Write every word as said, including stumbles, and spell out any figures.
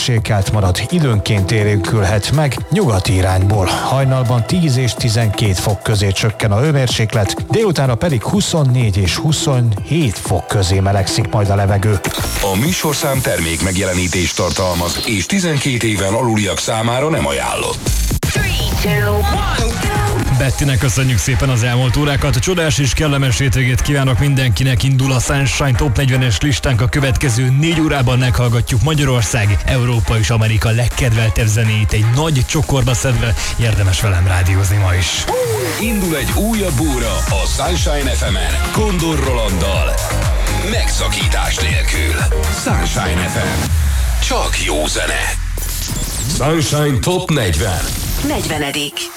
mérsékelt marad, időnként érőkülhet meg nyugati irányból. Hajnalban tíz és tizenkét fok közé csökken a hőmérséklet, délutánra pedig huszonnégy és huszonhét fok közé melegszik majd a levegő. A műsorszám termék megjelenítést tartalmaz, és tizenkét éven aluliak számára nem ajánlott. Bettinek köszönjük szépen az elmúlt órákat, csodás és kellemes hétvégét kívánok mindenkinek. Indul a Sunshine Top negyvenes listánk, a következő négy órában meghallgatjuk Magyarország, Európa és Amerika legkedveltebb zenéit egy nagy csokorba szedve. Érdemes velem rádiózni ma is. Indul egy újabb óra a Sunshine ef emen, Kondor Rolanddal. Megszakítás nélkül. Sunshine ef em. Csak jó zene. Sunshine Top negyven. negyvenedik